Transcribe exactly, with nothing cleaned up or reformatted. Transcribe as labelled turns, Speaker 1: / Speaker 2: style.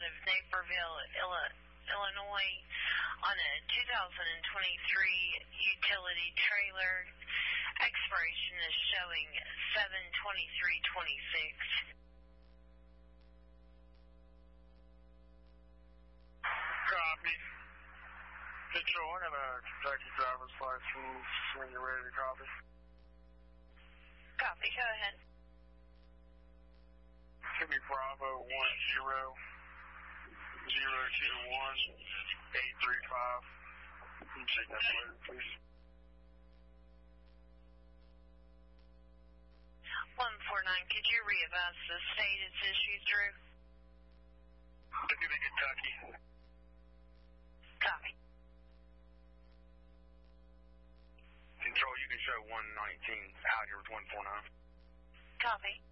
Speaker 1: out of Naperville, Illinois, on a two thousand twenty-three utility trailer. Expiration is showing seven twenty-three twenty-six.
Speaker 2: Copy. Control, I got a Kentucky driver's license when you're ready to copy.
Speaker 1: Copy, go ahead.
Speaker 2: Give me Bravo one zero zero two one eight three five. Can you check that later, please?
Speaker 1: one four nine, could you re-advise the state it's issued through?
Speaker 2: Give me Kentucky.
Speaker 1: Copy.
Speaker 2: Control, you can show one nineteen out here with one four nine.
Speaker 1: Copy.